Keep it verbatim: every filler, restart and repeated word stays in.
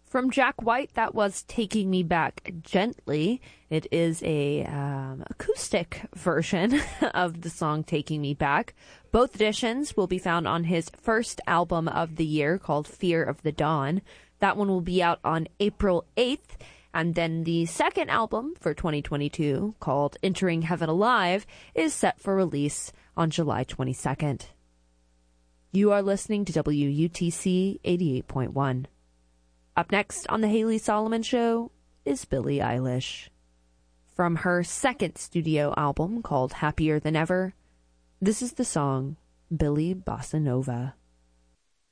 From Jack White, that was Taking Me Back Gently. It is a um, acoustic version of the song Taking Me Back. Both editions will be found on his first album of the year called Fear of the Dawn. That one will be out on April eighth. And then the second album for twenty twenty-two, called Entering Heaven Alive, is set for release on July twenty-second. You are listening to W U T C eighty-eight point one. Up next on The Haley Solomon Show is Billie Eilish. From her second studio album called Happier Than Ever, this is the song Billie Bossa Nova.